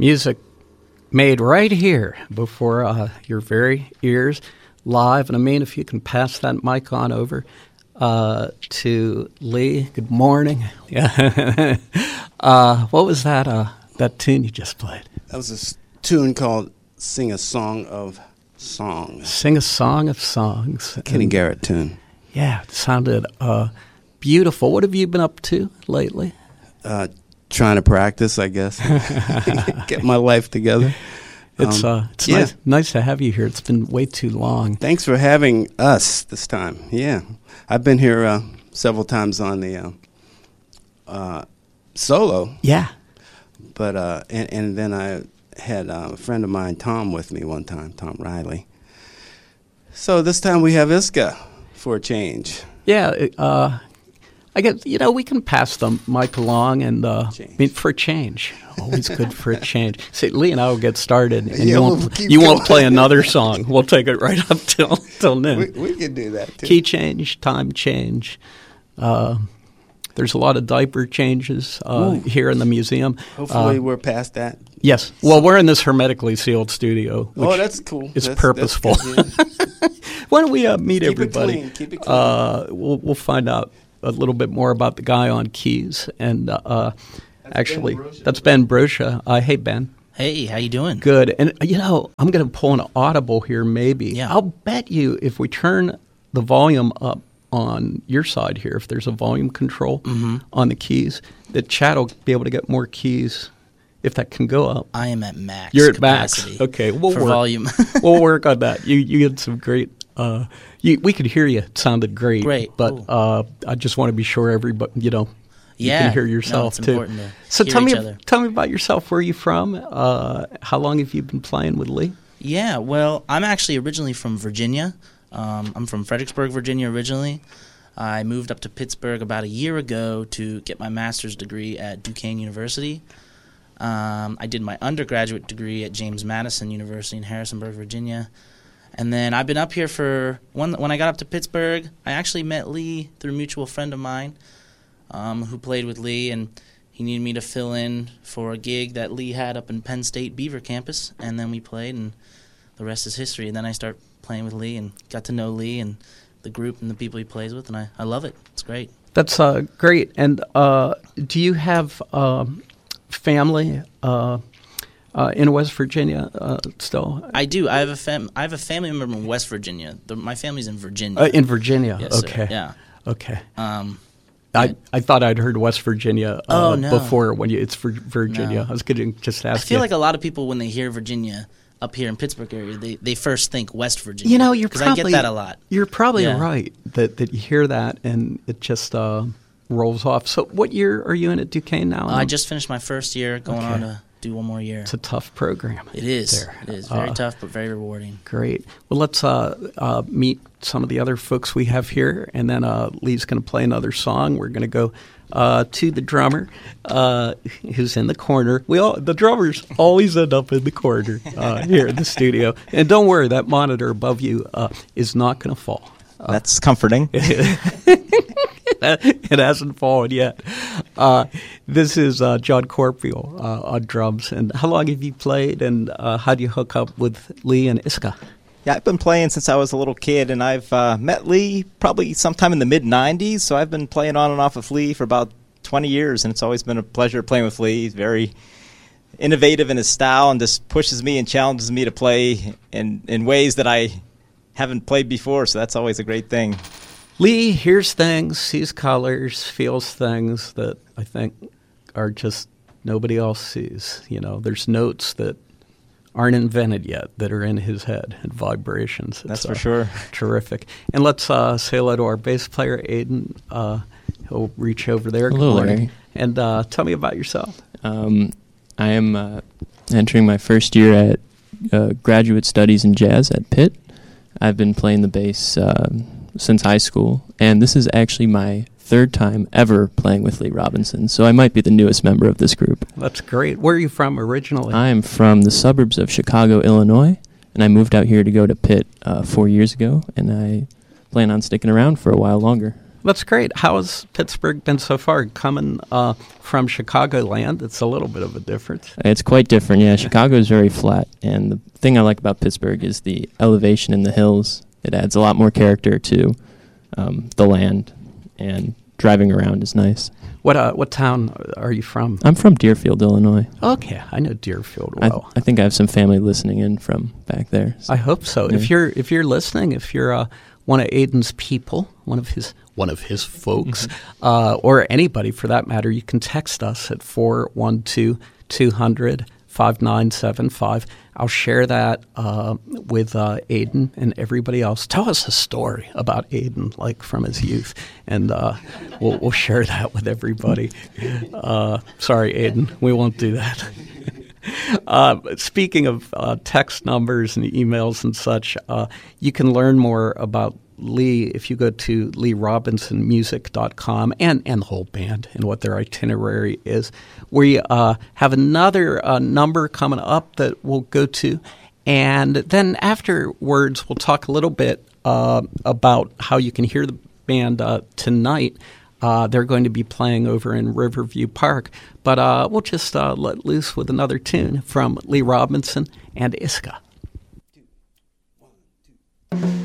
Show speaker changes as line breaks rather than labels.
Music made right here before your very ears, live. And I mean, if you can pass that mic on over to Lee. Good morning. Yeah. What was that tune you just played?
That was a tune called Sing a Song of Songs.
Sing a Song of Songs.
Kenny Garrett tune.
Yeah, it sounded beautiful. What have you been up to lately?
Trying to practice, I guess. Get my life together.
It's nice to have you here. It's been way too long.
Thanks for having us this time. Yeah. I've been here several times on the solo.
Yeah.
But and then I had a friend of mine, Tom, with me one time, Tom Riley. So this time we have Iska for a change.
Yeah, I guess, we can pass the mic along and for a change. Always good for a change. See, Lee and I will get started, and you won't play another song. We'll take it right up till noon.
We can do that, too.
Key change, time change. There's a lot of diaper changes here in the museum.
Hopefully we're past that.
Yes. Well, we're in this hermetically sealed studio.
Oh, that's cool.
It's purposeful.
That's good, yeah.
Why don't we meet everybody?
Keep it clean.
We'll find out a little bit more about the guy on keys. And actually, that's Ben Brosha. Hey, Ben.
Hey, how you doing?
Good. And, I'm going to pull an audible here maybe.
Yeah.
I'll bet you if we turn the volume up on your side here, if there's a volume control on the keys, that Chad will be able to get more keys if that can go up.
I am at max.
You're at
capacity.
Max. Okay,
for volume.
We'll work on that. You had some great. We could hear you. It sounded great.
Great.
But I just want to be sure everybody, you can hear yourself
it's
too.
Important to
so
hear
tell me about yourself. Where are you from? How long have you been playing with Lee?
Yeah. Well, I'm actually originally from Virginia. I'm from Fredericksburg, Virginia originally. I moved up to Pittsburgh about a year ago to get my master's degree at Duquesne University. I did my undergraduate degree at James Madison University in Harrisonburg, Virginia. And then I've been up here when I got up to Pittsburgh, I actually met Lee through a mutual friend of mine who played with Lee, and he needed me to fill in for a gig that Lee had up in Penn State Beaver campus, and then we played, and the rest is history. And then I started playing with Lee and got to know Lee and the group and the people he plays with, and I love it. It's great. That's
great. And do you have family in West Virginia still?
I do. I have a family member in West Virginia. My family's in Virginia.
In Virginia.
Yes,
okay.
Sir. Yeah.
Okay. I thought I'd heard West Virginia before when it's Virginia.
No.
I was going to just ask
I feel like a lot of people when they hear Virginia up here in Pittsburgh area, they first think West Virginia.
You're probably,
I get that a lot.
You're probably right that you hear that and it just rolls off. So what year are you in at Duquesne now?
I just finished my first year, going on to do one more year.
It's a tough program.
It is. It is very tough, but very rewarding. Great.
Well, let's meet some of the other folks we have here, and then Lee's going to play another song. We're going to go to the drummer, who's in the corner. The drummers always end up in the corner here in the studio. And don't worry, that monitor above you is not going to fall.
That's comforting.
It hasn't fallen yet. This is John Corfield on drums. And how long have you played, and how do you hook up with Lee and Iska?
Yeah, I've been playing since I was a little kid, and I've met Lee probably sometime in the mid-'90s, so I've been playing on and off with Lee for about 20 years, and it's always been a pleasure playing with Lee. He's very innovative in his style and just pushes me and challenges me to play in ways that I haven't played before, so that's always a great thing.
Lee hears things, sees colors, feels things that I think are just nobody else sees. There's notes that aren't invented yet that are in his head and vibrations.
That's for sure.
Terrific. And let's say hello to our bass player, Aiden. He'll reach over there.
Hello, Larry.
And tell me about yourself.
I am entering my first year at graduate studies in jazz at Pitt. I've been playing the bass since high school, and this is actually my third time ever playing with Lee Robinson, so I might be the newest member of this group.
That's great. Where are you from originally?
I'm from the suburbs of Chicago, Illinois, and I moved out here to go to Pitt 4 years ago, and I plan on sticking around for a while longer.
That's great. How has Pittsburgh been so far? Coming from Chicagoland, it's a little bit of a difference.
It's quite different, yeah. Chicago is very flat, and the thing I like about Pittsburgh is the elevation in the hills. It adds a lot more character to the land, and driving around is nice.
What town are you from?
I'm from Deerfield, Illinois.
Okay, I know Deerfield well.
I think I have some family listening in from back there. So.
I hope so.
Yeah.
If you're listening, if you're one of Aiden's people, one of his folks, or anybody for that matter, you can text us at 412-200-5975. I'll share that with Aiden and everybody else. Tell us a story about Aiden, like from his youth, and we'll share that with everybody. Sorry, Aiden, we won't do that. Speaking of text numbers and emails and such, you can learn more about Lee if you go to LeeRobinsonMusic.com and the whole band and what their itinerary is. We have another number coming up that we'll go to, and then afterwards we'll talk a little bit about how you can hear the band tonight. They're going to be playing over in Riverview Park, but we'll just let loose with another tune from Lee Robinson and Iska.